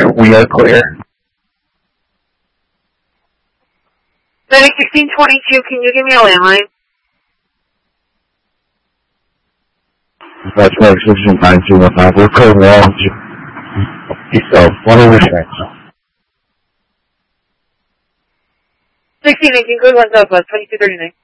We are clear. Medic 1622, can you give me a landline? That's Medic 169215. We're code wrong. So, 106. 1618, code 1 Southwest, 2239.